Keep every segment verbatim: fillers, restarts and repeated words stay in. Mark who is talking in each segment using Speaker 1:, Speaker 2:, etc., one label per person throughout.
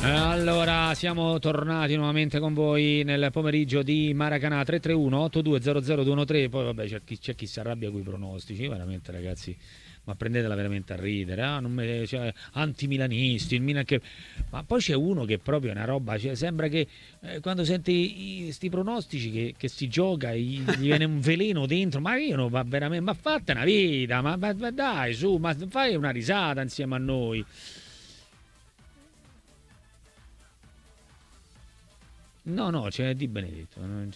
Speaker 1: Allora, siamo tornati nuovamente con voi nel pomeriggio di Maracanã. Tre tre uno otto due zero zero due uno tre. Poi vabbè, c'è chi, c'è chi si arrabbia con i pronostici, veramente ragazzi, ma prendetela veramente a ridere, ah, non me, cioè, anti-milanisti, il Milan che... ma poi c'è uno che proprio è una roba, cioè, sembra che eh, quando senti questi pronostici che, che si gioca gli, gli viene un veleno dentro, ma io non va veramente, ma fate una vita, ma, ma, ma dai su, ma fai una risata insieme a noi. No, no, c'è Di Benedetto, non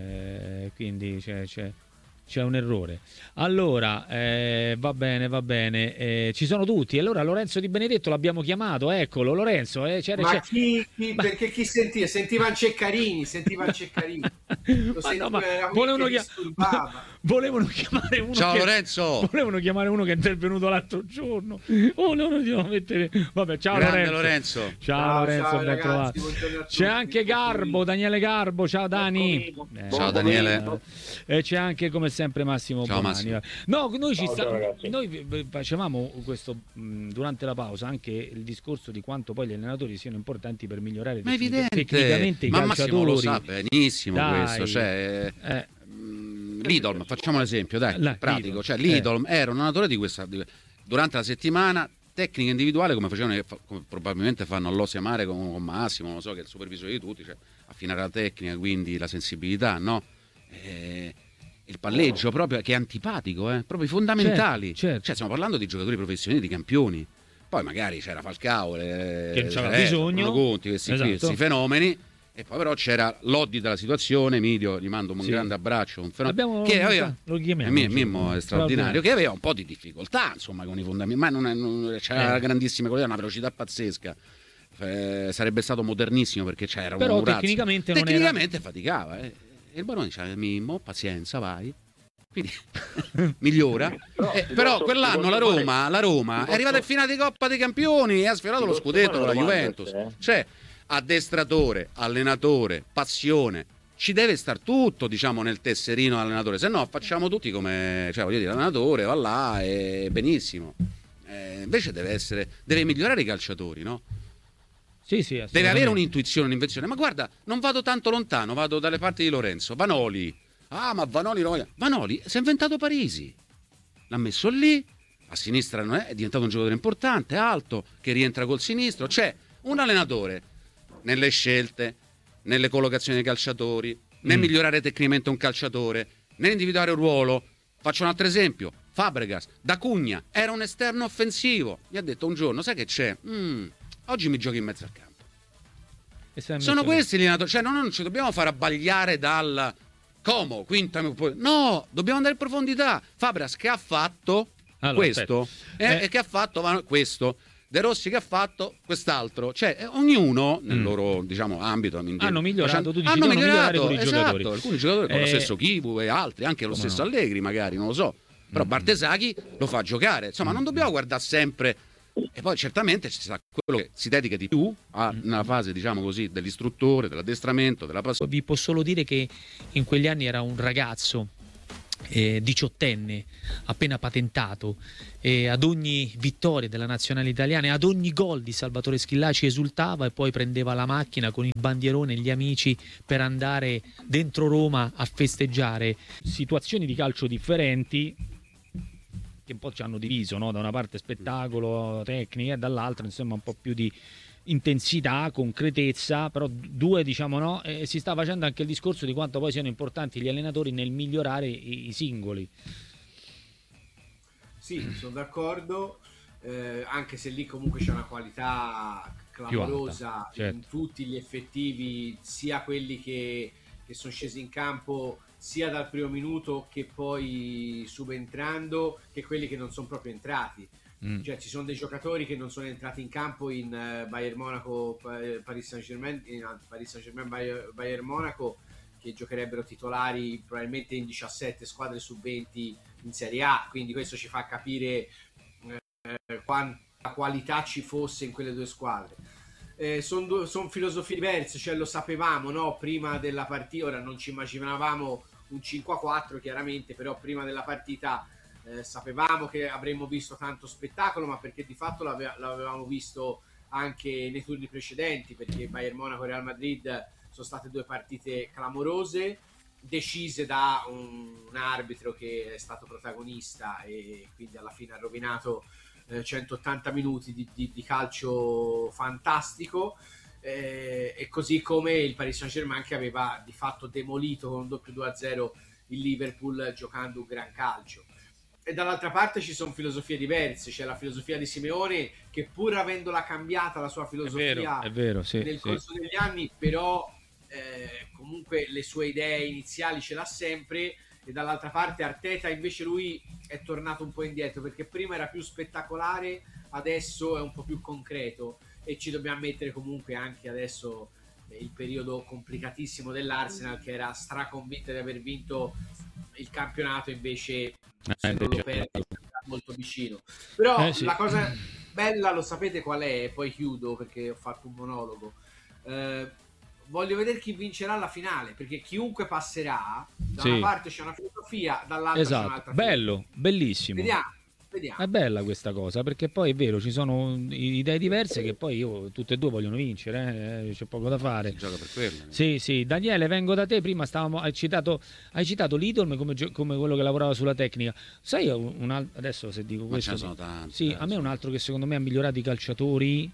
Speaker 1: c'è, quindi c'è, c'è- c'è un errore. Allora, eh, va bene, va bene, eh, ci sono tutti. Allora Lorenzo Di Benedetto l'abbiamo chiamato, eccolo Lorenzo, eh, c'era,
Speaker 2: Ma
Speaker 1: c'è...
Speaker 2: chi, chi-
Speaker 1: Ma...
Speaker 2: perché chi sentiva? Sentiva Ceccarini, sentiva Ceccarini, lo
Speaker 1: Ma no, ma
Speaker 2: sentiva, era qui che
Speaker 1: volevano, chia-
Speaker 2: disturbava.
Speaker 1: volevano chiamare uno
Speaker 3: Ciao
Speaker 1: che...
Speaker 3: Lorenzo,
Speaker 1: Volevano chiamare uno che è intervenuto l'altro giorno. Oh, loro devono mettere... Vabbè, ciao
Speaker 3: grande
Speaker 1: Lorenzo.
Speaker 3: Lorenzo.
Speaker 1: Ciao,
Speaker 2: Ciao,
Speaker 1: Lorenzo,
Speaker 2: ciao
Speaker 1: ben
Speaker 2: ragazzi,
Speaker 1: trovato.
Speaker 2: buongiorno a
Speaker 1: C'è
Speaker 2: tutti.
Speaker 1: anche Garbo, Daniele Garbo, ciao Dani. Eh,
Speaker 3: Ciao Daniele.
Speaker 1: E c'è anche come sempre Massimo
Speaker 3: Ciao,
Speaker 1: Bonani.
Speaker 3: Massimo.
Speaker 1: No, noi ci
Speaker 4: Ciao,
Speaker 1: sta...
Speaker 4: ciao, ragazzi.
Speaker 1: noi v- v- facevamo questo mh, durante la pausa anche il discorso di quanto poi gli allenatori siano importanti per migliorare
Speaker 3: Ma è
Speaker 1: tecnica-
Speaker 3: evidente,
Speaker 1: tecnicamente i
Speaker 3: ma Massimo lo
Speaker 1: calciatori.
Speaker 3: sa benissimo
Speaker 1: Dai.
Speaker 3: questo, cioè
Speaker 1: Eh,
Speaker 3: mh, Lidolm, facciamo l'esempio, dai,
Speaker 1: La-
Speaker 3: pratico,
Speaker 1: Lidolm,
Speaker 3: cioè
Speaker 1: eh.
Speaker 3: Lidolm era un allenatore di questa di- durante la settimana tecnica individuale come facevano come probabilmente fanno all'Osia Mare con, con Massimo, non lo so, che è il supervisore di tutti, cioè affinare la tecnica, quindi la sensibilità, no? Eh, il palleggio proprio che è antipatico, eh? Proprio i fondamentali.
Speaker 1: Certo, certo.
Speaker 3: Cioè stiamo parlando di giocatori professionisti, di campioni. Poi magari c'era Falcao, le,
Speaker 1: Che non c'aveva
Speaker 3: eh,
Speaker 1: bisogno.
Speaker 3: Bruno Conti, questi, qui,
Speaker 1: Esatto.
Speaker 3: questi fenomeni. E poi però c'era l'Oddi della situazione, Emilio, gli mando un
Speaker 1: Sì.
Speaker 3: grande abbraccio, un
Speaker 1: Abbiamo-
Speaker 3: fenomeno che aveva,
Speaker 1: lo chiamiamo,
Speaker 3: Mimmo,
Speaker 1: diciamo.
Speaker 3: Mimmo è straordinario, che aveva un po' di difficoltà, insomma, con i fondamenti, ma non è, non, c'era
Speaker 1: Eh.
Speaker 3: grandissime qualità, una velocità pazzesca. Eh, sarebbe stato modernissimo perché c'era un
Speaker 1: Però
Speaker 3: Murazzo.
Speaker 1: tecnicamente non era-
Speaker 3: Tecnicamente faticava, eh. E il Barone diceva Mimmo, pazienza, vai. Quindi migliora.
Speaker 4: Però,
Speaker 3: Eh,
Speaker 4: ti
Speaker 3: però
Speaker 4: posso-
Speaker 3: quell'anno
Speaker 4: ti
Speaker 3: la
Speaker 4: posso
Speaker 3: Roma,
Speaker 4: fare-
Speaker 3: la Roma
Speaker 4: ti
Speaker 3: è arrivata in
Speaker 4: posso-
Speaker 3: finale di Coppa dei Campioni e ha sfiorato
Speaker 4: Ti
Speaker 3: lo
Speaker 4: posso
Speaker 3: scudetto
Speaker 4: fare
Speaker 3: con la
Speaker 4: una domanda a
Speaker 3: Juventus.
Speaker 4: te, eh?
Speaker 3: Cioè, addestratore, allenatore, passione. Ci deve star tutto, diciamo, nel tesserino allenatore, se no facciamo tutti come, cioè, voglio dire, l'allenatore va là e benissimo. Eh, invece deve essere, deve migliorare i calciatori, no?
Speaker 1: Sì, sì,
Speaker 3: Deve
Speaker 1: assolutamente.
Speaker 3: avere un'intuizione, un'invenzione. Ma guarda, non vado tanto lontano, vado dalle parti di Lorenzo. Vanoli. Ah, ma Vanoli no. Vanoli si è inventato Parisi. L'ha messo lì, a sinistra non è, è diventato un giocatore importante, alto, che rientra col sinistro. C'è un allenatore nelle scelte, nelle collocazioni dei calciatori, nel
Speaker 1: Mm.
Speaker 3: migliorare tecnicamente un calciatore, nell'individuare un ruolo. Faccio un altro esempio. Fabregas, da Cugna, era un esterno offensivo. Gli ha detto un giorno, sai che c'è? Mm, oggi mi giochi in mezzo al campo.
Speaker 1: E si è
Speaker 3: Sono
Speaker 1: messo lì.
Speaker 3: questi gli allenatori, cioè non, non ci dobbiamo far abbagliare dal Como, quinta, no, dobbiamo andare in profondità. Fabregas che ha fatto
Speaker 1: Allora,
Speaker 3: questo
Speaker 1: aspetta.
Speaker 3: eh,
Speaker 1: Eh.
Speaker 3: e che ha fatto va- questo, De Rossi che ha fatto quest'altro, cioè eh, ognuno nel
Speaker 1: Mm.
Speaker 3: loro diciamo ambito mi intendo,
Speaker 1: Hanno migliorato,
Speaker 3: facendo-
Speaker 1: tu dici,
Speaker 3: hanno
Speaker 1: devono migliorare
Speaker 3: migliorato,
Speaker 1: con i
Speaker 3: esatto,
Speaker 1: giocatori.
Speaker 3: alcuni giocatori con lo
Speaker 1: Eh,
Speaker 3: stesso Kibu e altri, anche lo
Speaker 1: come
Speaker 3: stesso
Speaker 1: no.
Speaker 3: Allegri magari, non lo so. Però
Speaker 1: Mm.
Speaker 3: Bartesaghi lo fa giocare, insomma
Speaker 1: Mm.
Speaker 3: non dobbiamo guardare sempre. E poi certamente ci sarà quello che si dedica di più a-
Speaker 1: Mm.
Speaker 3: nella fase, diciamo così, dell'istruttore, dell'addestramento, della passione.
Speaker 1: Vi posso solo dire che in quegli anni era un ragazzo eh, diciottenne appena patentato e ad ogni vittoria della nazionale italiana e ad ogni gol di Salvatore Schillaci esultava e poi prendeva la macchina con il bandierone e gli amici per andare dentro Roma a festeggiare. Situazioni di calcio differenti che un po' ci hanno diviso, no? Da una parte spettacolo, tecnica e dall'altra insomma un po' più di intensità, concretezza, però due diciamo no, e si sta facendo anche il discorso di quanto poi siano importanti gli allenatori nel migliorare i, i singoli.
Speaker 2: Sì, sono d'accordo, eh, anche se lì comunque c'è una qualità
Speaker 1: Più
Speaker 2: clamorosa
Speaker 1: alta, certo.
Speaker 2: in tutti gli effettivi, sia quelli che, che sono scesi in campo sia dal primo minuto che poi subentrando, che quelli che non sono proprio entrati.
Speaker 1: Mm.
Speaker 2: Cioè ci sono dei giocatori che non sono entrati in campo in uh, Bayern Monaco, Pa- Paris Saint-Germain, in, anzi, Paris Saint-Germain, Bayern, Bayern Monaco, che giocherebbero titolari probabilmente in diciassette squadre su venti in Serie A, quindi questo ci fa capire eh, quanta qualità ci fosse in quelle due squadre. Eh, sono son filosofie diverse, cioè lo sapevamo, no? Prima della partita, ora non ci immaginavamo un cinque a quattro chiaramente, però prima della partita eh, sapevamo che avremmo visto tanto spettacolo, ma perché di fatto l'ave- l'avevamo visto anche nei turni precedenti, perché Bayern Monaco e Real Madrid sono state due partite clamorose, decise da un, un arbitro che è stato protagonista e quindi alla fine ha rovinato eh, centottanta minuti di, di, di calcio fantastico, eh, e così come il Paris Saint-Germain, che aveva di fatto demolito con un doppio due a zero il Liverpool giocando un gran calcio. E dall'altra parte ci sono filosofie diverse, c'è la filosofia di Simeone che, pur avendola cambiata la sua filosofia
Speaker 1: è vero, è vero, sì,
Speaker 2: nel
Speaker 1: sì.
Speaker 2: corso degli anni, però eh, comunque le sue idee iniziali ce l'ha sempre. E dall'altra parte Arteta invece, lui è tornato un po' indietro, perché prima era più spettacolare, adesso è un po' più concreto, e ci dobbiamo mettere comunque anche adesso eh, il periodo complicatissimo dell'Arsenal, che era straconvinta di aver vinto il campionato, invece se non lo perde è molto vicino. Però
Speaker 1: eh, sì.
Speaker 2: la cosa bella, lo sapete qual è? Poi chiudo perché ho fatto un monologo. Eh, voglio vedere chi vincerà la finale, perché chiunque passerà, da
Speaker 1: Sì.
Speaker 2: una parte c'è una filosofia, dall'altra
Speaker 1: Esatto.
Speaker 2: c'è un'altra
Speaker 1: bello,
Speaker 2: filosofia.
Speaker 1: bellissimo.
Speaker 2: Vediamo. Vediamo.
Speaker 1: È bella questa cosa, perché poi è vero, ci sono idee diverse che poi io, tutte e due vogliono vincere, eh? C'è poco da fare.
Speaker 3: Si gioca per quello.
Speaker 1: Sì, sì. Daniele, vengo da te. Prima stavamo, hai citato, hai citato Lidl come, come quello che lavorava sulla tecnica. Sai, un altro, adesso se dico
Speaker 3: Ma
Speaker 1: questo,
Speaker 3: ce ne sono tanti.
Speaker 1: sì,
Speaker 3: eh,
Speaker 1: a me un altro che secondo me ha migliorato i calciatori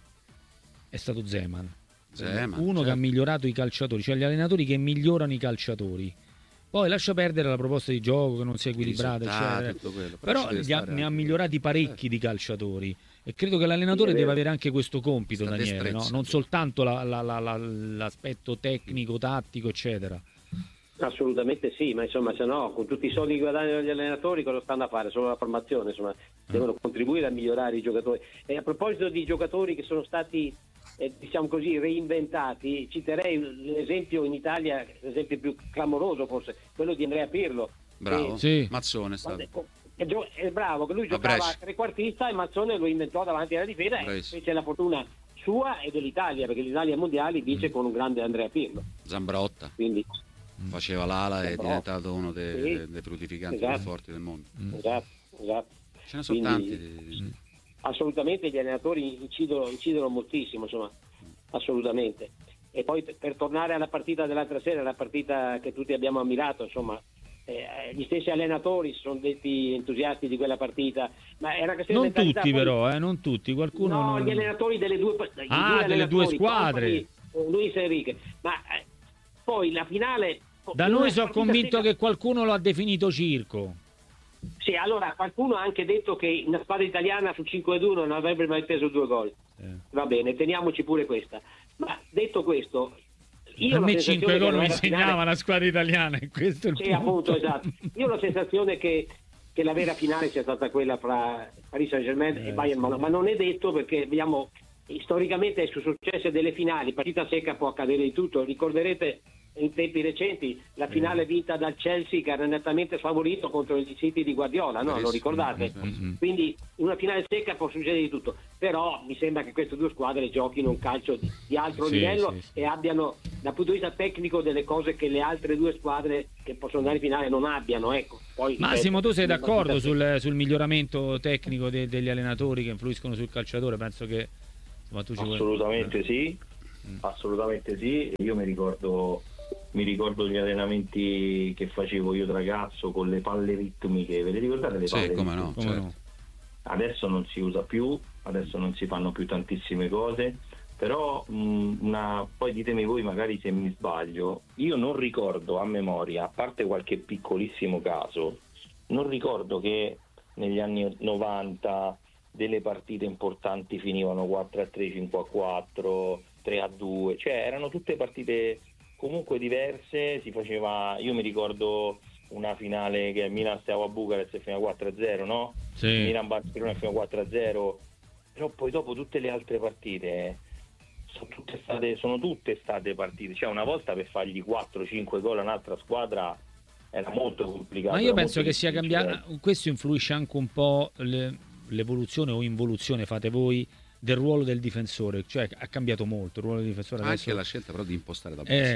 Speaker 1: è stato Zeman.
Speaker 3: Zeman,
Speaker 1: Uno
Speaker 3: certo.
Speaker 1: che ha migliorato i calciatori, cioè gli allenatori che migliorano i calciatori. Poi lascia perdere la proposta di gioco che non sia equilibrata, eccetera.
Speaker 3: Quello.
Speaker 1: Però,
Speaker 3: Però
Speaker 1: ha, ne ha migliorati parecchi di calciatori, e credo che l'allenatore
Speaker 4: sì,
Speaker 1: deve avere anche questo compito,
Speaker 3: Sta
Speaker 1: Daniele, no? Non soltanto la, la, la, la, l'aspetto tecnico, tattico, eccetera.
Speaker 4: Assolutamente sì, ma insomma, se no, con tutti i soldi che guadagnano gli allenatori, cosa stanno a fare? Solo la formazione, insomma, devono contribuire a migliorare i giocatori. E a proposito di giocatori che sono stati, eh, diciamo così, reinventati, citerei l'esempio in Italia, l'esempio più clamoroso forse, quello di Andrea Pirlo.
Speaker 3: Bravo,
Speaker 1: che, sì.
Speaker 3: Mazzone è stato.
Speaker 4: È, gio- è bravo, che lui giocava a trequartista e Mazzone lo inventò davanti alla difesa, e fece la fortuna sua e dell'Italia, perché l'Italia ai mondiali vince mm. con un grande Andrea Pirlo.
Speaker 3: Zambrotta.
Speaker 4: Quindi
Speaker 3: faceva l'ala e è diventato uno dei, sì. dei fruttificanti
Speaker 4: esatto.
Speaker 3: più forti del mondo.
Speaker 4: Esatto, esatto.
Speaker 3: Ce ne sono
Speaker 4: Quindi,
Speaker 3: tanti.
Speaker 4: Assolutamente gli allenatori incidono, incidono moltissimo, insomma, assolutamente. E poi per tornare alla partita dell'altra sera, la partita che tutti abbiamo ammirato, insomma, eh, gli stessi allenatori sono detti entusiasti di quella partita, ma era questione
Speaker 1: non
Speaker 4: di mentalità.
Speaker 1: tutti
Speaker 4: poi...
Speaker 1: però, eh, non tutti, qualcuno
Speaker 4: no,
Speaker 1: non...
Speaker 4: gli allenatori delle due,
Speaker 1: ah,
Speaker 4: due
Speaker 1: delle due squadre,
Speaker 4: Company, Luis Enrique, ma eh, poi la finale.
Speaker 1: Da noi sono convinto secca... che qualcuno lo ha definito circo.
Speaker 4: Sì, allora qualcuno ha anche detto che una squadra italiana su cinque a due non avrebbe mai preso due gol. Eh. Va bene, teniamoci pure questa. Ma detto questo, io
Speaker 1: a me cinque gol mi segnava
Speaker 4: finale...
Speaker 1: la squadra italiana, e questo è il
Speaker 4: sì,
Speaker 1: punto.
Speaker 4: Appunto, esatto. Io ho la sensazione che, che la vera finale sia stata quella fra Paris Saint-Germain eh, e Bayern Monaco, sì. Ma non è detto, perché vediamo storicamente sono successe delle finali, partita secca può accadere di tutto. Ricorderete in tempi recenti la finale vinta dal Chelsea, che era nettamente favorito contro il City di Guardiola, no? Lo ricordate? Mm-hmm. Quindi una finale secca può succedere di tutto, però mi sembra che queste due squadre giochino un calcio di, di altro sì, livello sì, sì. e abbiano dal punto di vista tecnico delle cose che le altre due squadre che possono andare in finale non abbiano, ecco. Poi,
Speaker 1: Massimo, tu sei d'accordo sul, sul miglioramento tecnico de, degli allenatori che influiscono sul calciatore? Penso che insomma, tu ci
Speaker 5: assolutamente
Speaker 1: vuoi...
Speaker 5: sì, mm. assolutamente sì. Io mi ricordo mi ricordo gli allenamenti che facevo io da ragazzo con le palle ritmiche, ve le ricordate le palle
Speaker 3: sì, come
Speaker 5: ritmiche?
Speaker 3: No, certo. no.
Speaker 5: Adesso non si usa più, adesso non si fanno più tantissime cose, però mh, una, poi ditemi voi magari se mi sbaglio, io non ricordo a memoria, a parte qualche piccolissimo caso, non ricordo che negli anni novanta delle partite importanti finivano quattro a tre, cinque a quattro, tre a due, cioè erano tutte partite comunque diverse. Si faceva, io mi ricordo una finale che Milan stava a Bucarest e fino a quattro a zero, no?
Speaker 1: Sì.
Speaker 5: Milan Barcellona fino a quattro a zero, però poi dopo tutte le altre partite sono tutte state, sono tutte state partite, cioè una volta per fargli quattro cinque gol a un'altra squadra era molto complicato.
Speaker 1: Ma io penso che sia cambiato, questo influisce anche un po' le, l'evoluzione o involuzione, fate voi, del ruolo del difensore, cioè ha cambiato molto il ruolo del difensore.
Speaker 3: Anche
Speaker 1: adesso...
Speaker 3: la scelta però di impostare da
Speaker 1: basso. Eh,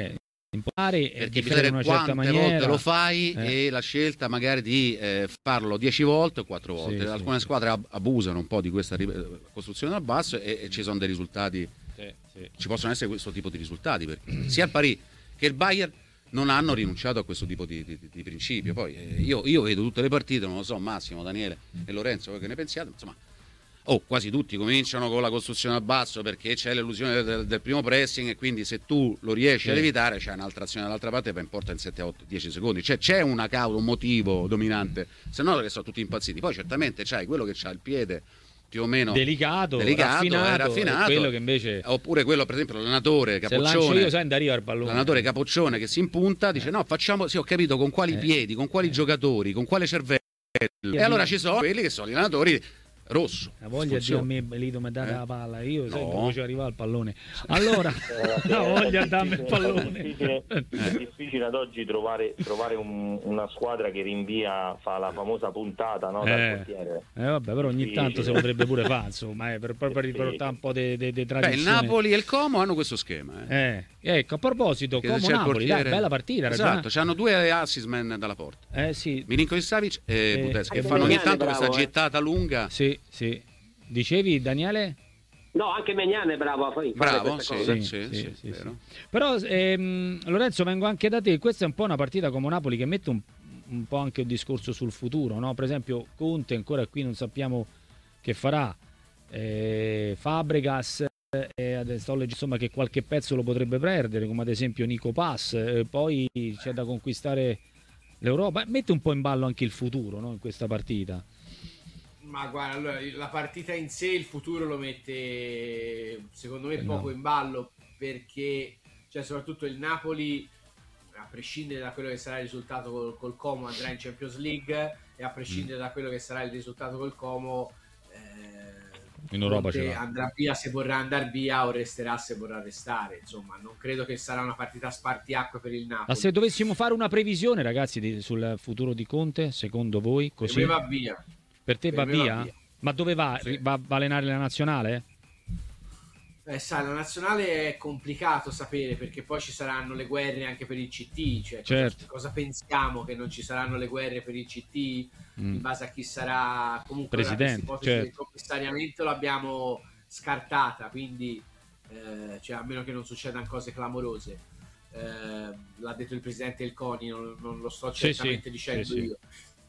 Speaker 1: impostare e
Speaker 3: perché
Speaker 1: di fare in
Speaker 3: bisogna
Speaker 1: una
Speaker 3: vedere
Speaker 1: certa
Speaker 3: quante
Speaker 1: maniera.
Speaker 3: volte lo fai
Speaker 1: Eh.
Speaker 3: e la scelta magari di eh, farlo dieci volte o quattro volte.
Speaker 1: Sì,
Speaker 3: Alcune
Speaker 1: sì,
Speaker 3: squadre ab- abusano un po' di questa ri- costruzione dal basso e, e ci sono dei risultati,
Speaker 1: Sì, sì.
Speaker 3: ci possono essere questo tipo di risultati, perché sia il Paris che il Bayern non hanno rinunciato a questo tipo di, di, di principio. Poi eh, io, io vedo tutte le partite, non lo so, Massimo, Daniele e Lorenzo, voi che ne pensiate, insomma, oh, quasi tutti cominciano con la costruzione a basso perché c'è l'illusione del, del primo pressing, e quindi se tu lo riesci
Speaker 1: Sì.
Speaker 3: ad evitare c'è un'altra azione dall'altra parte e va in porta in sette, otto, dieci secondi. Cioè c'è una causa, un motivo dominante, se no che sono tutti impazziti. Poi certamente c'hai quello che c'ha il piede più o meno
Speaker 1: delicato,
Speaker 3: delicato,
Speaker 1: raffinato,
Speaker 3: è raffinato,
Speaker 1: e quello che invece
Speaker 3: oppure quello, per esempio, l'allenatore
Speaker 1: se lancio
Speaker 3: capoccione,
Speaker 1: io sai andare io al pallone.
Speaker 3: l'allenatore capoccione che si impunta, dice no, facciamo, sì, ho capito con quali
Speaker 1: Eh.
Speaker 3: piedi, con quali
Speaker 1: Eh.
Speaker 3: giocatori, con quale cervello.
Speaker 1: Io
Speaker 3: E allora
Speaker 1: dico-
Speaker 3: ci sono quelli che sono gli allenatori rosso.
Speaker 1: La voglia di
Speaker 3: funziona.
Speaker 1: a me Belito mi date
Speaker 3: Eh?
Speaker 1: la palla, io sai
Speaker 3: No.
Speaker 1: come ci arriva al pallone. Allora, la voglia di darmi il pallone.
Speaker 5: È difficile, è difficile ad oggi trovare, trovare un- una squadra che rinvia, fa la famosa puntata, no, dal
Speaker 1: Eh.
Speaker 5: portiere.
Speaker 1: Eh, vabbè, però ogni
Speaker 5: Sì,
Speaker 1: tanto
Speaker 5: sì.
Speaker 1: si potrebbe pure fare, insomma, eh, per proprio
Speaker 5: Sì.
Speaker 1: riportare un po' di
Speaker 3: Beh, il
Speaker 1: tradizione.
Speaker 3: Napoli e il Como hanno questo schema. Eh.
Speaker 1: Eh, ecco, a proposito,
Speaker 3: Perché se
Speaker 1: Como
Speaker 3: c'è il
Speaker 1: Napoli, dai,
Speaker 3: portiere-
Speaker 1: bella partita,
Speaker 3: Esatto,
Speaker 1: ragiona-
Speaker 3: hanno due assist man dalla porta.
Speaker 1: Eh sì,
Speaker 3: Milinkovic Savic e
Speaker 1: Eh,
Speaker 3: Budeschi, che
Speaker 4: anche
Speaker 3: fanno ogni
Speaker 4: Magnani
Speaker 3: tanto
Speaker 4: bravo,
Speaker 3: questa
Speaker 4: eh.
Speaker 3: gettata lunga.
Speaker 1: sì, sì. Dicevi, Daniele?
Speaker 4: No, anche Megnan è bravo a fare
Speaker 3: Bravo,
Speaker 4: queste
Speaker 3: sì,
Speaker 4: cose.
Speaker 3: sì,
Speaker 1: Sì,
Speaker 3: sì,
Speaker 1: sì, sì,
Speaker 3: vero.
Speaker 1: Però ehm, Lorenzo, vengo anche da te, questa è un po' una partita come Napoli che mette un, un po' anche un discorso sul futuro, no? Per esempio Conte ancora qui non sappiamo che farà, eh, Fabregas, eh, adesso sto leggendo, insomma, che qualche pezzo lo potrebbe perdere, come ad esempio Nico Pass, eh, poi c'è da conquistare l'Europa, mette un po' in ballo anche il futuro, no? In questa partita.
Speaker 2: Ma guarda, allora, la partita in sé, il futuro lo mette secondo me
Speaker 1: Eh,
Speaker 2: poco
Speaker 1: no.
Speaker 2: in ballo, perché cioè, soprattutto il Napoli, a prescindere da quello che sarà il risultato col, col Como, andrà in Champions League, e a prescindere da quello che sarà il risultato col Como, eh,
Speaker 1: In Europa
Speaker 2: Conte
Speaker 1: ce l'ha.
Speaker 2: andrà via se vorrà andare via o resterà se vorrà restare. Insomma, non credo che sarà una partita spartiacque per il
Speaker 1: Ma
Speaker 2: Napoli.
Speaker 1: se dovessimo fare una previsione, ragazzi, di- sul futuro di Conte, secondo voi,
Speaker 2: Per
Speaker 1: così?
Speaker 2: me va via.
Speaker 1: Per te
Speaker 2: per
Speaker 1: va
Speaker 2: me va
Speaker 1: via?
Speaker 2: via.
Speaker 1: Ma dove va?
Speaker 2: Sì.
Speaker 1: Va, va a allenare la nazionale?
Speaker 2: Eh, sai, la nazionale è complicato sapere, perché poi ci saranno le guerre anche per il C T, cioè
Speaker 1: Certo.
Speaker 2: cosa, cosa pensiamo, che non ci saranno le guerre per il C T
Speaker 1: Mm.
Speaker 2: in base a chi sarà comunque ora
Speaker 1: Presidente,
Speaker 2: questa ipotesi
Speaker 1: certo.
Speaker 2: del commissariamento l'abbiamo scartata, quindi eh, cioè, a meno che non succedano cose clamorose. Eh, l'ha detto il presidente del CONI, non, non lo sto
Speaker 1: Sì,
Speaker 2: certamente
Speaker 1: sì,
Speaker 2: dicendo
Speaker 1: sì, sì.
Speaker 2: io.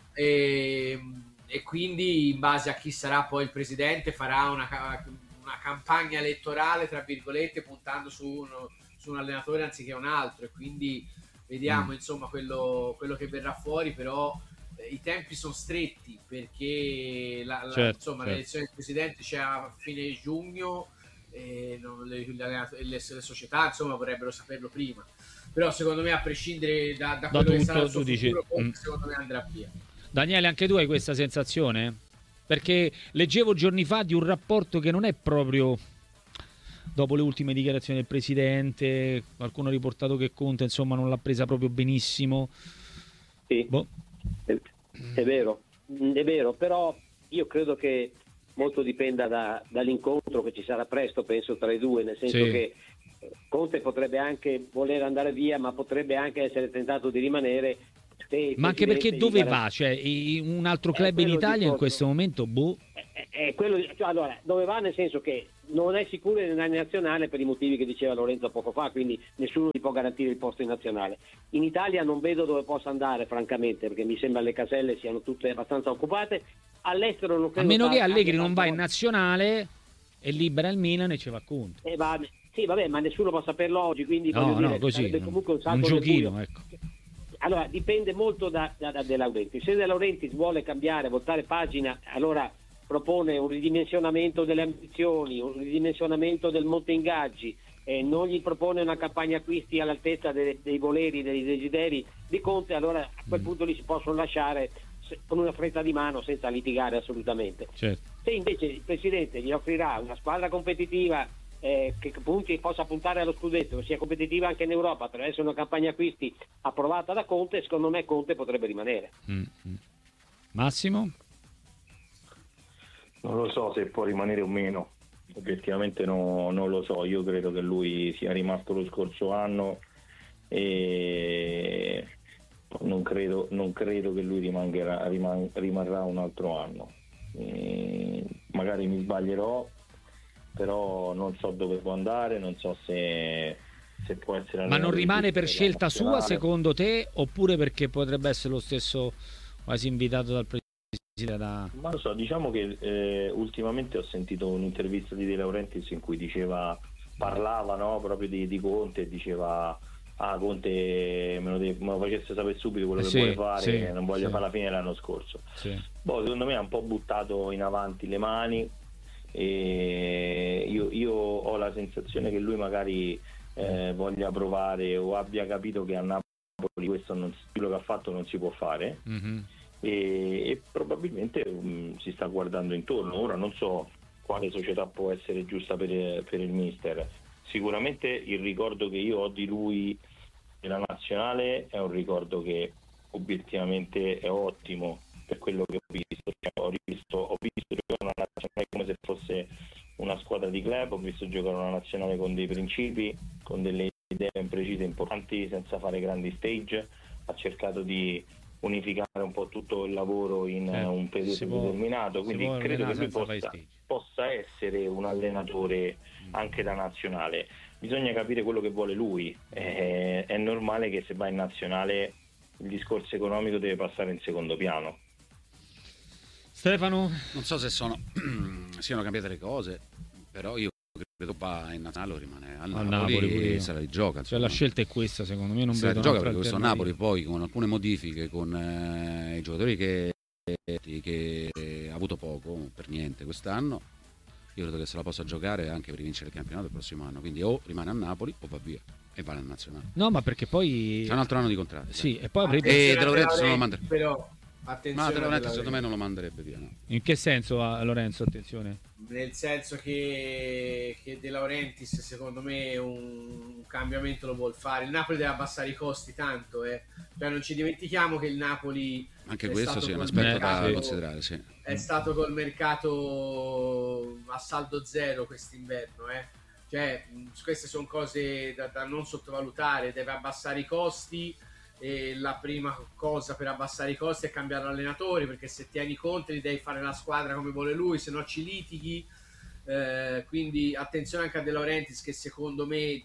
Speaker 2: E, e quindi in base a chi sarà poi il presidente farà una, ca- una campagna elettorale, tra virgolette, puntando su, uno, su un allenatore anziché un altro, e quindi vediamo
Speaker 1: Mm.
Speaker 2: insomma quello, quello che verrà fuori. Però eh, i tempi sono stretti, perché la, la-
Speaker 1: Certo,
Speaker 2: insomma
Speaker 1: certo.
Speaker 2: l'elezione del presidente c'è a fine giugno, e non- le, gli allenatori- le- le società insomma vorrebbero saperlo prima. Però secondo me, a prescindere da, da
Speaker 1: Da
Speaker 2: quello che
Speaker 1: tutto,
Speaker 2: sarà il suo
Speaker 1: tu dici,
Speaker 2: futuro, Conte,
Speaker 1: mm.
Speaker 2: secondo me andrà via.
Speaker 1: Daniele, anche tu hai questa sensazione? Perché leggevo giorni fa di un rapporto che non è proprio, dopo le ultime dichiarazioni del presidente, qualcuno ha riportato che Conte insomma non l'ha presa proprio benissimo.
Speaker 4: Sì.
Speaker 1: Boh.
Speaker 4: È, è vero, è vero, però io credo che molto dipenda da- dall'incontro che ci sarà presto, penso, tra i due, nel senso
Speaker 1: Sì.
Speaker 4: che Conte potrebbe anche voler andare via, ma potrebbe anche essere tentato di rimanere. se il
Speaker 1: Ma anche
Speaker 4: presidente
Speaker 1: perché
Speaker 4: gli
Speaker 1: dove
Speaker 4: garantisce-
Speaker 1: va? Cioè, i- un altro
Speaker 4: Eh,
Speaker 1: club in
Speaker 4: quello
Speaker 1: Italia in
Speaker 4: discorso.
Speaker 1: questo momento, boh.
Speaker 4: È, è quello, cioè, allora, dove va, nel senso che non è sicuro in nazionale per i motivi che diceva Lorenzo poco fa, quindi nessuno gli può garantire il posto in nazionale. In Italia non vedo dove possa andare, francamente, perché mi sembra le caselle siano tutte abbastanza occupate. All'estero non
Speaker 1: A
Speaker 4: credo
Speaker 1: meno che
Speaker 4: tanto,
Speaker 1: Allegri
Speaker 4: anche
Speaker 1: non va in
Speaker 4: tanto-
Speaker 1: nazionale e libera il Milan e ci va Conte.
Speaker 4: Eh, va- sì, vabbè, ma nessuno può saperlo oggi, quindi
Speaker 1: No,
Speaker 4: voglio
Speaker 1: no,
Speaker 4: dire,
Speaker 1: così,
Speaker 4: sarebbe
Speaker 1: un,
Speaker 4: comunque un,
Speaker 1: un
Speaker 4: salto nel
Speaker 1: giochino,
Speaker 4: buio.
Speaker 1: ecco.
Speaker 4: Allora, dipende molto da, da, da De Laurentiis. Se De Laurentiis vuole cambiare, voltare pagina, allora propone un ridimensionamento delle ambizioni, un ridimensionamento del monte ingaggi, eh, non gli propone una campagna acquisti all'altezza dei, dei voleri, dei desideri di Conte, allora a quel
Speaker 1: Mm.
Speaker 4: punto li si possono lasciare se- con una fretta di mano senza litigare assolutamente.
Speaker 1: Certo.
Speaker 4: Se invece il Presidente gli offrirà una squadra competitiva eh, che punti, possa puntare allo scudetto, che sia competitiva anche in Europa attraverso una campagna acquisti approvata da Conte, secondo me Conte potrebbe rimanere.
Speaker 1: Mm, mm. Massimo?
Speaker 5: Non lo so se può rimanere o meno, obiettivamente no- non lo so. Io credo che lui sia rimasto lo scorso anno e non credo, non credo che lui rimangerà, riman, rimarrà un altro anno. E magari mi sbaglierò, però non so dove può andare, non so se, se può essere.
Speaker 1: Ma non rimane per scelta sua,
Speaker 5: nazionale.
Speaker 1: secondo te, oppure perché potrebbe essere lo stesso quasi invitato dal presidente? Da...
Speaker 5: Ma lo so, diciamo che eh, ultimamente ho sentito un'intervista di De Laurentiis in cui diceva, parlava, no, proprio di, di Conte, e diceva ah, Conte me lo, deve, me lo facesse sapere subito quello che
Speaker 1: sì,
Speaker 5: vuole fare,
Speaker 1: sì,
Speaker 5: non voglio
Speaker 1: sì.
Speaker 5: fare la fine dell'anno scorso.
Speaker 1: Sì.
Speaker 5: Boh, secondo me ha un po' buttato in avanti le mani, e io, io ho la sensazione che lui magari eh, voglia provare o abbia capito che a Napoli questo non, quello che ha fatto non si può fare.
Speaker 1: Mm-hmm.
Speaker 5: E, e probabilmente um, si sta guardando intorno. Ora non so quale società può essere giusta per, per il mister. Sicuramente il ricordo che io ho di lui nella nazionale è un ricordo che obiettivamente è ottimo per quello che ho visto. Ho visto, ho visto giocare una nazionale come se fosse una squadra di club, ho visto giocare una nazionale con dei principi, con delle idee ben precise, importanti, senza fare grandi stage. Ha cercato di unificare un po' tutto il lavoro in
Speaker 1: eh,
Speaker 5: un periodo
Speaker 1: può,
Speaker 5: determinato, quindi credo che lui possa, possa essere un allenatore anche da nazionale. Bisogna capire quello che vuole lui. È, è normale che se va in nazionale il discorso economico deve passare in secondo piano.
Speaker 1: Stefano?
Speaker 3: Non so se sono siano cambiate le cose, però io credo va in nazionale o rimane al,
Speaker 1: al
Speaker 3: Napoli,
Speaker 1: Napoli
Speaker 3: e se la rigioca.
Speaker 1: Cioè la scelta è questa, secondo me non
Speaker 3: se la
Speaker 1: vedo
Speaker 3: rigioca, perché questo Napoli poi con alcune modifiche, con eh, i giocatori che, che ha avuto poco, per niente quest'anno, io credo che se la possa giocare anche per vincere il campionato il prossimo anno, quindi o rimane a Napoli o va via e va nel nazionale.
Speaker 1: No, ma perché poi
Speaker 3: c'è un altro anno di contratto.
Speaker 1: Sì, e poi avrebbe...
Speaker 3: e De Laurentiis non lo manderebbe.
Speaker 2: Però attenzione,
Speaker 3: ma De Laurentiis secondo me non lo manderebbe via, no?
Speaker 1: In che senso, a Lorenzo, attenzione?
Speaker 2: Nel senso che, che De Laurentiis secondo me un, un cambiamento lo vuol fare. Il Napoli deve abbassare i costi tanto, eh. Cioè, non ci dimentichiamo che il Napoli
Speaker 3: anche
Speaker 2: è
Speaker 3: questo
Speaker 2: stato
Speaker 3: sì, è un
Speaker 2: col
Speaker 3: aspetto
Speaker 2: mercato,
Speaker 3: da considerare, sì.
Speaker 2: È stato col mercato a saldo zero quest'inverno, eh. Cioè, queste sono cose da, da non sottovalutare. Deve abbassare i costi, e la prima cosa per abbassare i costi è cambiare allenatore, perché se tieni Conte li devi fare la squadra come vuole lui, se no ci litighi. Eh, quindi attenzione anche a De Laurentiis, che secondo me,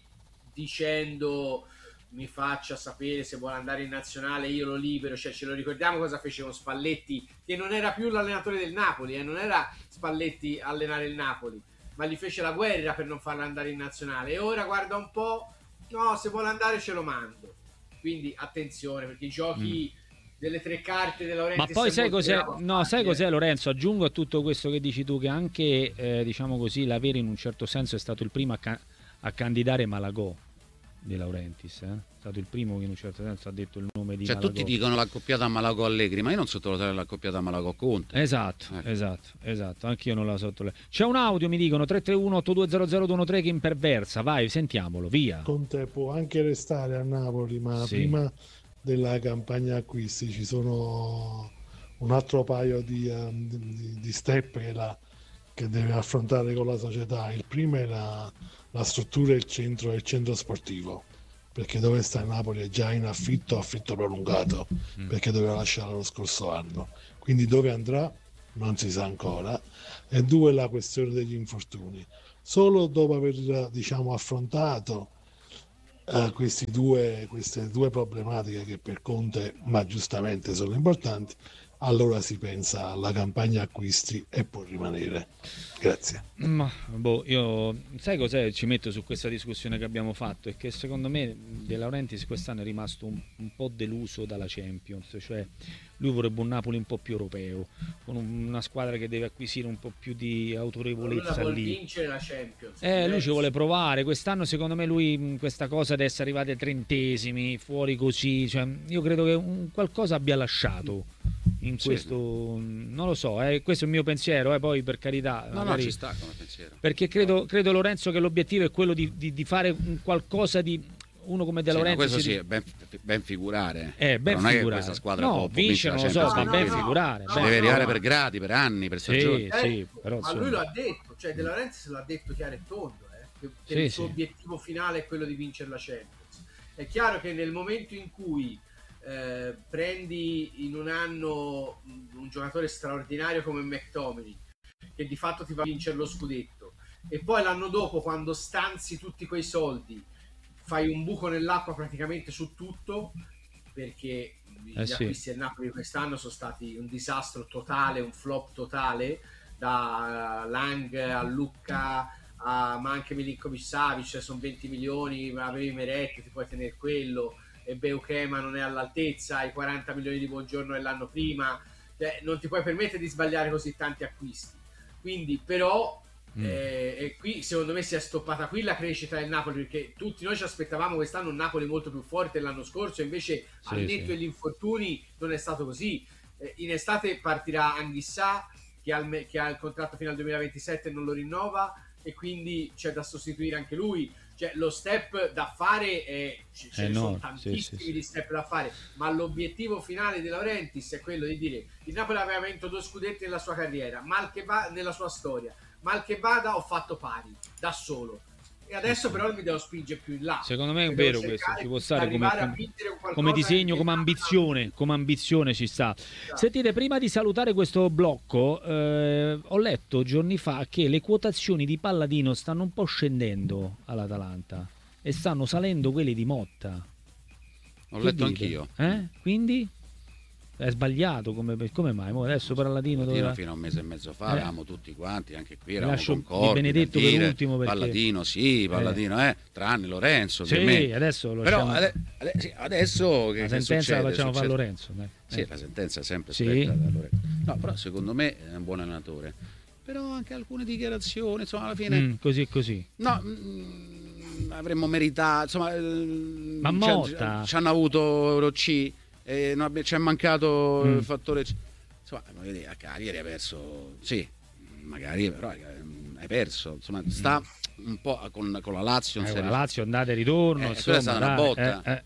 Speaker 2: dicendo mi faccia sapere se vuole andare in nazionale, io lo libero. Cioè, ce lo ricordiamo cosa fece con Spalletti, che non era più l'allenatore del Napoli, eh? Non era Spalletti a allenare il Napoli, ma gli fece la guerra per non farlo andare in nazionale, e ora guarda un po', no, se vuole andare ce lo mando. Quindi attenzione, perché i giochi mm. delle tre carte De Laurentiis.
Speaker 1: Ma poi sai cos'è? No, sai cos'è,
Speaker 2: eh.
Speaker 1: Lorenzo? Aggiungo a tutto questo che dici tu che anche eh, diciamo così, l'avere in un certo senso è stato il primo a, ca- a candidare Malagò De Laurentiis, eh? È stato il primo che in un certo senso ha detto il nome di
Speaker 3: cioè
Speaker 1: Malagò.
Speaker 3: tutti dicono l'accoppiata Malagò Allegri, ma io non sottovalutare l'accoppiata Malagò Conte.
Speaker 1: Esatto,
Speaker 3: ecco.
Speaker 1: esatto, esatto, anch'io non la sottovalutare. C'è un audio, mi dicono tre tre uno otto due zero zero due uno tre che imperversa, vai, sentiamolo, via.
Speaker 6: Conte può anche restare a Napoli, ma sì. prima della campagna acquisti ci sono un altro paio di, um, di, di step che, la, che deve affrontare con la società. Il primo è la, la struttura e il centro, il centro sportivo, perché dove sta Napoli è già in affitto, affitto prolungato, mm. perché doveva lasciare lo scorso anno, quindi dove andrà non si sa ancora. E due, la questione degli infortuni. Solo dopo aver, diciamo, affrontato Uh, questi due, queste due problematiche che per Conte, ma giustamente, sono importanti, allora si pensa alla campagna acquisti e può rimanere. Grazie.
Speaker 1: Ma boh, io sai cos'è? Ci metto su questa discussione che abbiamo fatto, è che secondo me De Laurentiis quest'anno è rimasto un, un po' deluso dalla Champions, cioè lui vorrebbe un Napoli un po' più europeo, con una squadra che deve acquisire un po' più di autorevolezza.
Speaker 2: Lui
Speaker 1: lì.
Speaker 2: vuole vincere la Champions.
Speaker 1: Eh, lui ci vuole provare. Quest'anno secondo me lui questa cosa di essere arrivati ai trentesimi, fuori così, cioè, io credo che un, qualcosa abbia lasciato in sì. questo, non lo so, eh, questo è il mio pensiero, eh, poi per carità.
Speaker 3: No,
Speaker 1: magari,
Speaker 3: no, ci sta come pensiero.
Speaker 1: Perché credo, credo Lorenzo che l'obiettivo è quello di, di, di fare un qualcosa di... Uno come De Laurentiis,
Speaker 3: sì, no, questo sì, è ben, ben figurare.
Speaker 1: Eh, ben
Speaker 3: non
Speaker 1: figurare.
Speaker 3: è che questa squadra
Speaker 1: no,
Speaker 3: può, può
Speaker 1: vince, non lo so, ma
Speaker 2: no,
Speaker 1: ben
Speaker 2: no,
Speaker 1: figurare.
Speaker 2: no,
Speaker 1: ben
Speaker 3: deve arrivare
Speaker 1: no,
Speaker 3: per gradi, per anni, per stagioni.
Speaker 1: Sì, sì, però,
Speaker 2: ma lui lo ha detto, cioè De Laurentiis l'ha detto chiaro e tondo, eh, che, che sì, il suo sì. obiettivo finale è quello di vincere la Champions. È chiaro che nel momento in cui eh, prendi in un anno un giocatore straordinario come McTominay, che di fatto ti fa vincere lo scudetto, e poi l'anno dopo, quando stanzi tutti quei soldi, fai un buco nell'acqua praticamente su tutto, perché gli
Speaker 1: eh sì.
Speaker 2: acquisti del Napoli quest'anno sono stati un disastro totale, un flop totale, da Lang a Lucca a, ma anche Milinkovic-Savic, sono venti milioni, avevi Meret, ti puoi tenere quello, e Beukema non è all'altezza, i quaranta milioni di Buongiorno dell'anno prima, cioè, non ti puoi permettere di sbagliare così tanti acquisti. Quindi però mm. eh, e qui secondo me si è stoppata qui la crescita del Napoli, perché tutti noi ci aspettavamo quest'anno un Napoli molto più forte dell'anno scorso, invece sì, al netto degli sì. infortuni non è stato così. Eh, in estate partirà Anghissà che ha, il, che ha il contratto fino al duemilaventisette e non lo rinnova, e quindi c'è da sostituire anche lui. Cioè lo step da fare è, ce eh ne no, sono tantissimi sì, sì, sì. di step da fare, ma l'obiettivo finale di Laurentiis è quello di dire: il Napoli aveva vinto due scudetti nella sua carriera, mal che va, nella sua storia, mal che vada ho fatto pari da solo, e adesso però mi devo spingere più in là.
Speaker 1: Secondo me è vero questo, ci può stare come, come disegno, come ambizione, come ambizione ci sta. Esatto. Sentite, prima di salutare questo blocco, eh, ho letto giorni fa che le quotazioni di Palladino stanno un po' scendendo all'Atalanta e stanno salendo quelle di Motta.
Speaker 3: Ho che letto dite? Anch'io.
Speaker 1: Eh? Quindi è sbagliato, come, come mai? Mo adesso Palladino,
Speaker 3: Palladino
Speaker 1: doveva...
Speaker 3: fino a un mese e mezzo fa eh. eravamo tutti quanti, anche qui eravamo
Speaker 1: Lascio
Speaker 3: concordi,
Speaker 1: Benedetto
Speaker 3: dire,
Speaker 1: per ultimo perché...
Speaker 3: Palladino sì, Palladino eh, eh tranne Lorenzo
Speaker 1: sì,
Speaker 3: me.
Speaker 1: adesso lo
Speaker 3: però
Speaker 1: lasciamo...
Speaker 3: ade- sì, adesso che,
Speaker 1: la
Speaker 3: che
Speaker 1: sentenza
Speaker 3: succede,
Speaker 1: la facciamo
Speaker 3: succede...
Speaker 1: fare Lorenzo dai.
Speaker 3: Sì,
Speaker 1: eh.
Speaker 3: la sentenza è sempre
Speaker 1: sì.
Speaker 3: spetta da Lorenzo. No, però secondo me è un buon allenatore, però anche alcune dichiarazioni, insomma, alla fine
Speaker 1: mm, così e così
Speaker 3: no mh, avremmo meritato, insomma,
Speaker 1: ma Motta
Speaker 3: ci hanno avuto Euro C e non ci è mancato mm. il fattore C. Insomma, a Cagliari hai perso, sì, magari però hai perso, insomma, sta un po' con, con la Lazio,
Speaker 1: eh, con la Lazio andata e ritorno,
Speaker 3: eh,
Speaker 1: insomma,
Speaker 3: è stata
Speaker 1: dai,
Speaker 3: una botta.
Speaker 1: Eh, eh.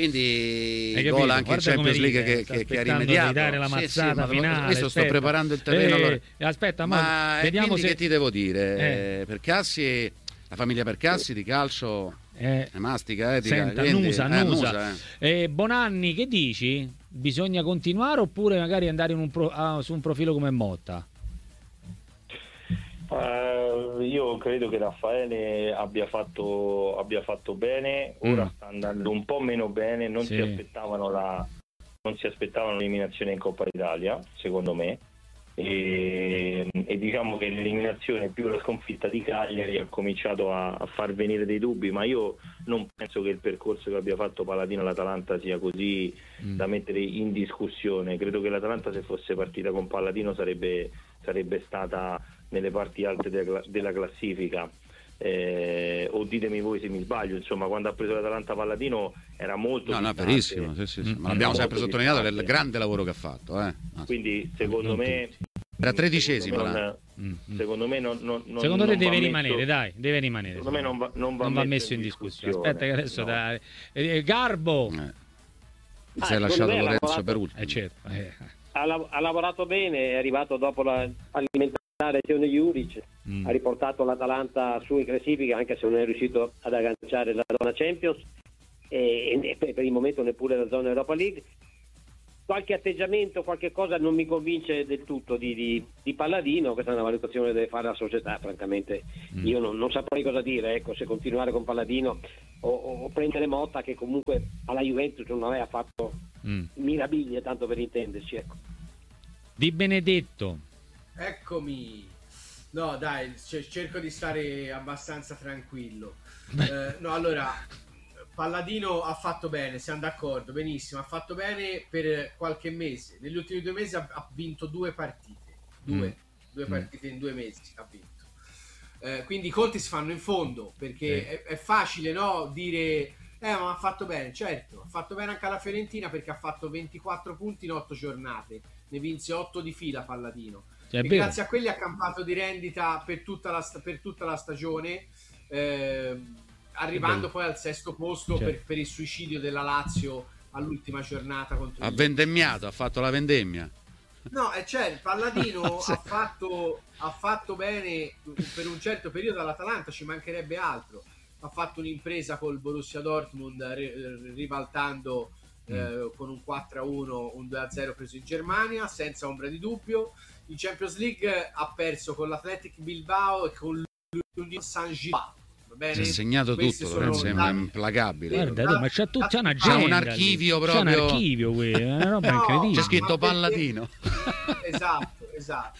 Speaker 3: Quindi gol anche in Champions League che, che, che ha rimediato,
Speaker 1: dare la mazzata
Speaker 3: sì, sì,
Speaker 1: finale.
Speaker 3: Questo sto preparando il terreno.
Speaker 1: Eh,
Speaker 3: allora.
Speaker 1: Aspetta,
Speaker 3: ma
Speaker 1: vediamo se...
Speaker 3: che ti devo dire?
Speaker 1: Eh.
Speaker 3: Percassi, la famiglia Percassi di calcio
Speaker 1: eh.
Speaker 3: è mastica, eh,
Speaker 1: Senta,
Speaker 3: quindi,
Speaker 1: Nusa,
Speaker 3: eh,
Speaker 1: Nusa.
Speaker 3: Nusa eh.
Speaker 1: Eh, Bonanni, che dici? Bisogna continuare oppure magari andare in un pro, ah, su un profilo come Motta?
Speaker 5: Uh, io credo che Raffaele abbia fatto, abbia fatto bene, ora mm. sta andando un po' meno bene, non
Speaker 1: sì.
Speaker 5: si aspettavano la non si aspettavano l'eliminazione in Coppa Italia, secondo me, e, e diciamo che l'eliminazione più la sconfitta di Cagliari ha cominciato a, a far venire dei dubbi, ma io non penso che il percorso che abbia fatto Palladino all'Atalanta sia così mm. da mettere in discussione. Credo che l'Atalanta, se fosse partita con Palladino, sarebbe, sarebbe stata nelle parti alte della, della classifica, eh, o ditemi voi se mi sbaglio, insomma, quando ha preso l'Atalanta Palladino era molto
Speaker 3: no, no, verissimo, sì, sì, sì. Mm. Ma l'abbiamo sempre sottolineato il grande lavoro che ha fatto, eh.
Speaker 5: Quindi secondo me
Speaker 3: era tredicesima
Speaker 5: secondo me non, secondo me non, non,
Speaker 1: secondo
Speaker 5: non
Speaker 1: te deve
Speaker 5: messo,
Speaker 1: rimanere, dai, deve rimanere.
Speaker 5: Secondo me non va, non va,
Speaker 1: non va
Speaker 5: messo,
Speaker 1: messo in
Speaker 5: in
Speaker 1: discussione.
Speaker 5: discussione.
Speaker 1: Aspetta che adesso
Speaker 5: no.
Speaker 1: da eh, Garbo
Speaker 3: eh.
Speaker 5: ah,
Speaker 3: si è lasciato Lorenzo
Speaker 5: lavorato,
Speaker 3: per ultimo.
Speaker 1: Eh, certo. eh.
Speaker 4: Ha, lav- ha lavorato bene, è arrivato dopo la alimentare Teone Juric, mm. ha riportato l'Atalanta su in classifica, anche se non è riuscito ad agganciare la zona Champions e, e per il momento neppure la zona Europa League. Qualche atteggiamento, qualche cosa non mi convince del tutto di, di, di Palladino. Questa è una valutazione che deve fare la società, francamente mm. io non, non saprei cosa dire, ecco, se continuare con Palladino o, o prendere Motta, che comunque alla Juventus non aveva fatto mm. miraviglie, tanto per intenderci, ecco.
Speaker 1: Di Benedetto,
Speaker 2: eccomi. No dai, c- cerco di stare abbastanza tranquillo. eh, no allora Palladino ha fatto bene, siamo d'accordo, benissimo, ha fatto bene per qualche mese. Negli ultimi due mesi ha, ha vinto due partite, due, mm. due partite mm. in due mesi ha vinto. Eh, quindi i conti si fanno in fondo, perché sì. è, è facile, no, dire eh ma ha fatto bene. Certo, ha fatto bene anche alla Fiorentina, perché ha fatto ventiquattro punti in otto giornate, ne vinse otto di fila Palladino. Cioè, e grazie a quelli ha campato di rendita per tutta la, per tutta la stagione, eh, arrivando poi al sesto posto, certo. per, per il suicidio della Lazio all'ultima giornata contro
Speaker 3: ha vendemmiato, ha fatto la vendemmia.
Speaker 2: No, è certo, Palladino ha fatto ha fatto bene per un certo periodo all'Atalanta, ci mancherebbe altro. ha fatto un'impresa col Borussia Dortmund ri- ribaltando mm. eh, con un quattro a uno, un due a zero preso in Germania senza ombra di dubbio. In Champions League ha perso con l'Athletic Bilbao e con l'Union Saint-Gilloise.
Speaker 3: Si è segnato tutto, Lorenzo, è implacabile.
Speaker 1: Guarda, ma c'è tutta una
Speaker 3: c'è un archivio lì. proprio.
Speaker 1: C'è un archivio, qui, è una roba
Speaker 2: no,
Speaker 1: incredibile.
Speaker 3: C'è scritto Palladino.
Speaker 2: Esatto, esatto.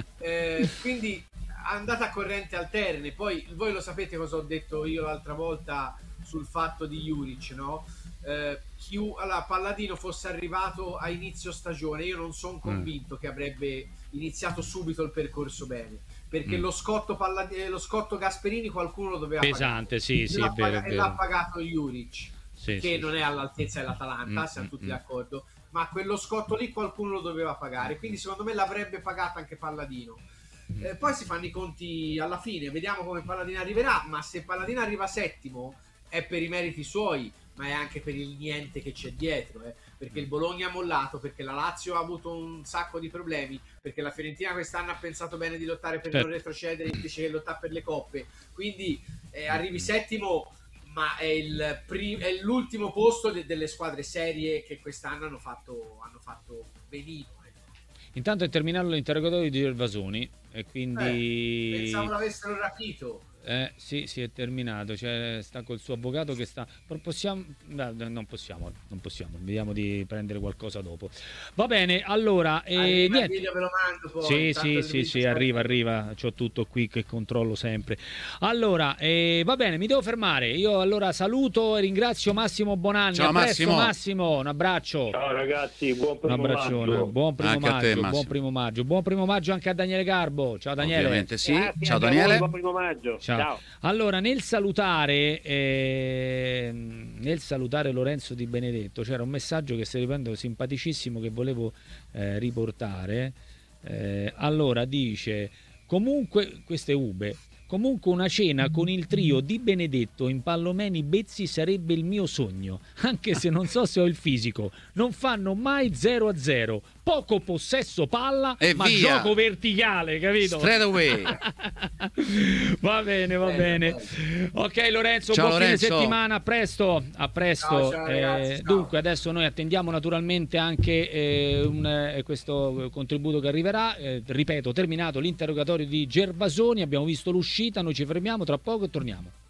Speaker 2: Eh, quindi andate a corrente alterne. Poi voi lo sapete cosa ho detto io l'altra volta sul fatto di Juric, no? Eh, chi, allora, Palladino fosse arrivato a inizio stagione, io non sono convinto mm. che avrebbe iniziato subito il percorso bene, perché mm. lo scotto Palladino, lo scotto Gasperini qualcuno lo doveva
Speaker 1: pesante,
Speaker 2: pagare.
Speaker 1: sì, sì, è vero,
Speaker 2: paga-
Speaker 1: è
Speaker 2: e l'ha pagato Juric,
Speaker 1: sì,
Speaker 2: che
Speaker 1: sì,
Speaker 2: non
Speaker 1: sì.
Speaker 2: è all'altezza dell'Atalanta,
Speaker 1: mm,
Speaker 2: siamo
Speaker 1: mm,
Speaker 2: tutti
Speaker 1: mm.
Speaker 2: d'accordo, ma quello scotto lì qualcuno lo doveva pagare, quindi secondo me l'avrebbe pagato anche Palladino. Eh, poi si fanno i conti alla fine, vediamo come Palladino arriverà, ma se Palladino arriva settimo è per i meriti suoi, ma è anche per il niente che c'è dietro, eh. perché il Bologna ha mollato, perché la Lazio ha avuto un sacco di problemi, perché la Fiorentina quest'anno ha pensato bene di lottare per non retrocedere invece che lottare per le coppe, quindi eh, arrivi settimo, ma è, il prim- è l'ultimo posto de- delle squadre serie che quest'anno hanno fatto, hanno fatto benino.
Speaker 1: Intanto è terminato l'interrogatorio di Gervasoni e quindi...
Speaker 2: Eh, pensavo l'avessero rapito.
Speaker 1: Eh, sì, sì, è terminato, cioè, sta col suo avvocato che sta... Possiamo... No, non possiamo, non possiamo, vediamo di prendere qualcosa dopo. Va bene, allora... Eh,
Speaker 2: arriva
Speaker 1: niente.
Speaker 2: Il video, ve lo mando poi.
Speaker 1: Sì, sì, sì, sì, arriva, arriva, c'ho tutto qui che controllo sempre. Allora, eh, va bene, mi devo fermare. Io allora saluto e ringrazio Massimo Bonanni.
Speaker 3: Ciao,
Speaker 1: a presto,
Speaker 3: Massimo.
Speaker 1: Massimo, un abbraccio.
Speaker 5: Ciao ragazzi, buon primo
Speaker 1: Un abbraccione,
Speaker 5: maggio.
Speaker 1: buon primo
Speaker 3: Anche a
Speaker 1: maggio,
Speaker 3: te,
Speaker 1: buon
Speaker 3: Massimo.
Speaker 1: primo maggio, buon primo maggio anche a Daniele Garbo. Ciao Daniele.
Speaker 3: Ovviamente sì.
Speaker 5: Grazie,
Speaker 3: Ciao
Speaker 5: anche a
Speaker 3: Daniele.
Speaker 5: voi, buon primo maggio.
Speaker 1: Ciao.
Speaker 5: Ciao.
Speaker 1: Allora, nel salutare eh, nel salutare Lorenzo Di Benedetto c'era un messaggio che stai riprendendo simpaticissimo che volevo eh, riportare. Eh, allora dice: comunque, queste ube. Comunque una cena con il trio Di Benedetto, Impallomeni, Bezzi sarebbe il mio sogno, anche se non so se ho il fisico. Non fanno mai zero a zero, poco possesso palla,
Speaker 3: e
Speaker 1: ma
Speaker 3: via.
Speaker 1: gioco verticale, capito?
Speaker 3: Straight away.
Speaker 1: Va bene, va bene. Ok Lorenzo,
Speaker 3: ciao,
Speaker 1: buon
Speaker 3: Lorenzo.
Speaker 1: fine settimana, a presto, a presto.
Speaker 2: Ciao, ciao,
Speaker 1: Eh,
Speaker 2: ragazzi, ciao.
Speaker 1: dunque adesso noi attendiamo naturalmente anche eh, un, eh, questo contributo che arriverà. Eh, ripeto, terminato l'interrogatorio di Gervasoni, abbiamo visto l'uscita, noi ci fermiamo tra poco e torniamo.